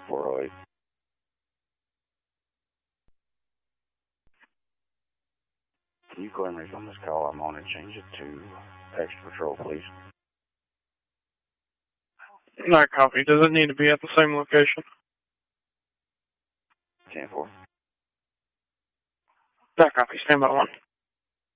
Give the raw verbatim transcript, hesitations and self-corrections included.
four oh eight. Can you go ahead and make on this call I'm on and change it to extra patrol, please? Not copy. Does it need to be at the same location? ten four. Not copy. Stand by one.